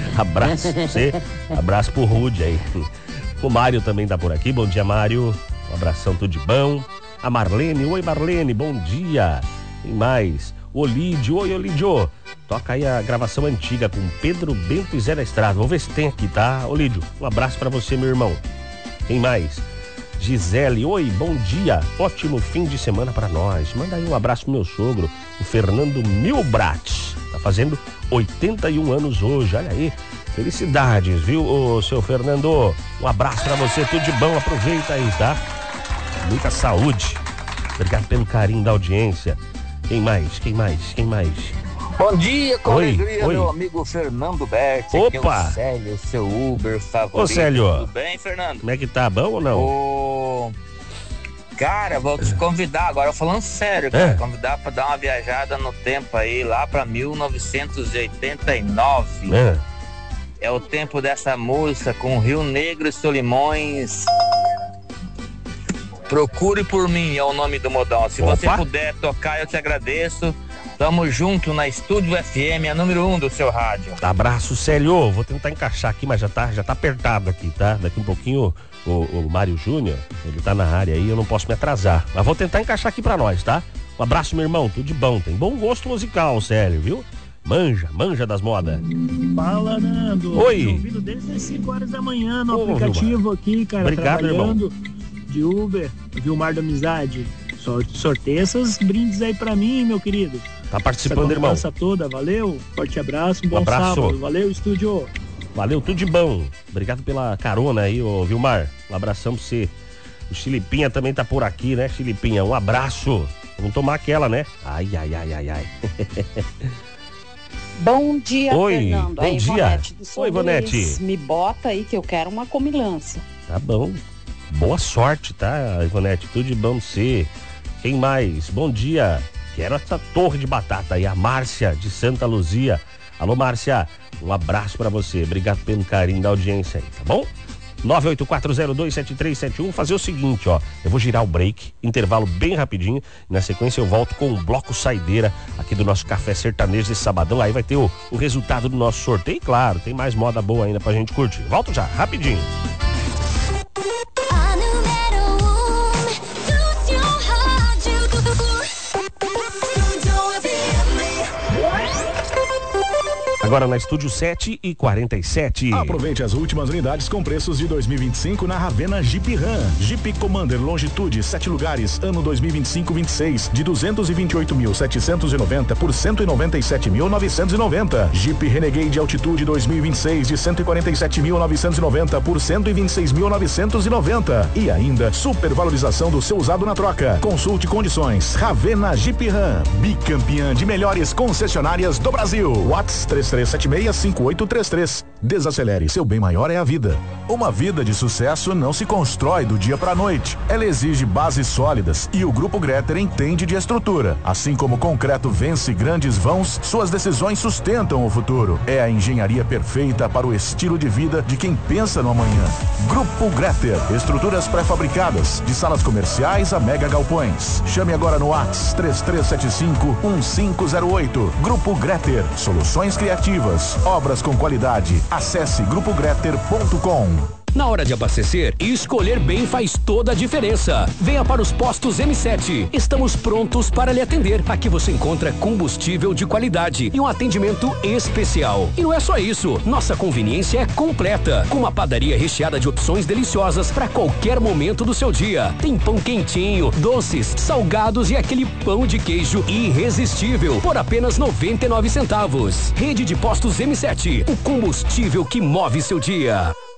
Abraço pra você, abraço pro Rude aí. O Mário também tá por aqui, bom dia, Mário. Um abração, tudo de bom. A Marlene, oi Marlene, bom dia. Quem mais? Olídio, oi Olídio. Toca aí a gravação antiga com Pedro Bento e Zé da Estrada. Vamos ver se tem aqui, tá, Olídio? Um abraço pra você, meu irmão. Quem mais? Gisele, oi, bom dia. Ótimo fim de semana pra nós. Manda aí um abraço pro meu sogro, o Fernando Milbrat. Tá fazendo 81 anos hoje, olha aí. Felicidades, viu, ô, seu Fernando? Um abraço pra você, tudo de bom, aproveita aí, tá? Muita saúde. Obrigado pelo carinho da audiência. Quem mais? Bom dia, com alegria, oi. meu amigo Fernando Berti. Opa! Aqui é o Célio, seu Uber favorito. Ô, Célio. Tudo bem, Fernando? Como é que tá, bom ou não? Cara, vou te convidar agora, falando sério, cara, convidar pra dar uma viajada no tempo aí, lá pra 1989. É o tempo dessa música com Rio Negro e Solimões. Procure por mim, é o nome do modão. Se você puder tocar, eu te agradeço. Tamo junto na Estúdio FM, a número 1 do seu rádio. Abraço, Célio. Vou tentar encaixar aqui, mas já tá apertado aqui, tá? Daqui um pouquinho o Mário Júnior, ele tá na área aí, eu não posso me atrasar. Mas vou tentar encaixar aqui pra nós, tá? Um abraço, meu irmão, tudo de bom. Tem bom gosto musical, Célio, viu? Manja das modas. Fala, Nando. Oi. Tô ouvindo desde as 5 horas da manhã no aplicativo aqui, cara. Obrigado, trabalhando irmão. De Uber, Vilmar da Amizade. Sorteia esses brindes aí pra mim, meu querido. Tá participando, irmão. Essa toda, valeu. Forte abraço, um bom abraço. sábado. Valeu, estúdio. Valeu, tudo de bom. Obrigado pela carona aí, ô Vilmar. Um abração pra você. O Chilipinha também tá por aqui, né, Chilipinha? Um abraço. Vamos tomar aquela, né? Ai. Bom dia, oi, Fernando. Bom dia. Ivonete do Oi, Ivonete. Me bota aí que eu quero uma comilança. Tá bom. Boa sorte, tá, Ivonete? Tudo de bom pra você. Quem mais? Bom dia. Quero essa torre de batata aí. A Márcia de Santa Luzia. Alô, Márcia. Um abraço pra você. Obrigado pelo carinho da audiência aí, tá bom? 984027371. Fazer o seguinte, ó. Eu vou girar o break, intervalo bem rapidinho. Na sequência eu volto com o bloco saideira aqui do nosso Café Sertanejo desse sabadão. Aí vai ter o resultado do nosso sorteio. E claro, tem mais moda boa ainda pra gente curtir. Volto já, rapidinho. Agora na Estúdio 7h47. Aproveite as últimas unidades com preços de 2025 na Ravena Jeep Ram. Jeep Commander Longitude 7 lugares, ano 2025-26, de 228.790 por 197.990. Jeep Renegade Altitude 2026 de 147.990 por 126.990. E ainda supervalorização do seu usado na troca. Consulte condições. Ravena Jeep Ram, bicampeã de melhores concessionárias do Brasil. WhatsApp 3376-5833. Desacelere, seu bem maior é a vida. Uma vida de sucesso não se constrói do dia pra noite. Ela exige bases sólidas e o Grupo Gretter entende de estrutura. Assim como o concreto vence grandes vãos, suas decisões sustentam o futuro. É a engenharia perfeita para o estilo de vida de quem pensa no amanhã. Grupo Gretter, estruturas pré-fabricadas, de salas comerciais a mega galpões. Chame agora no WhatsApp 3375-1508. Grupo Gretter, soluções criativas, obras com qualidade. Acesse grupogretter.com. Na hora de abastecer, escolher bem faz toda a diferença. Venha para os postos M7. Estamos prontos para lhe atender. Aqui você encontra combustível de qualidade e um atendimento especial. E não é só isso. Nossa conveniência é completa, com uma padaria recheada de opções deliciosas para qualquer momento do seu dia. Tem pão quentinho, doces, salgados e aquele pão de queijo irresistível por apenas 99 centavos. Rede de postos M7, o combustível que move seu dia.